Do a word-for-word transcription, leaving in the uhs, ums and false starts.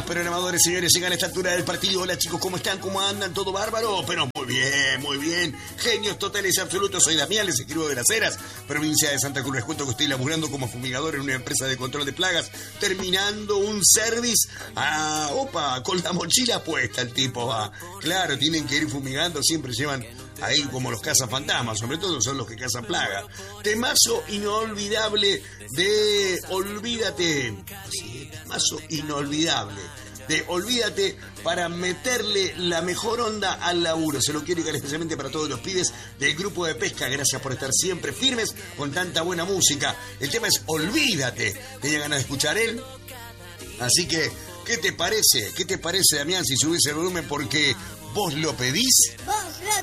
programadores, señores, llegan a esta altura del partido. Hola chicos, ¿cómo están? ¿Cómo andan? ¿Todo bárbaro? Pero muy bien, muy bien. Genios totales y absolutos. Soy Damián, les escribo de Las Heras, provincia de Santa Cruz. Les cuento que estoy laburando como fumigador en una empresa de control de plagas, terminando un service. Ah, opa, con la mochila puesta el tipo va. Claro, tienen que ir fumigando, siempre llevan ahí como los cazafantasmas, sobre todo son los que cazan plaga. Temazo inolvidable de Olvídate. Sí, temazo inolvidable de Olvídate para meterle la mejor onda al laburo. Se lo quiero dedicar especialmente para todos los pibes del grupo de pesca. Gracias por estar siempre firmes con tanta buena música. El tema es Olvídate. ¿Tenía ganas de escuchar él? Así que, ¿qué te parece? ¿Qué te parece, Damián, si subís el volumen porque vos lo pedís? ¿Ah?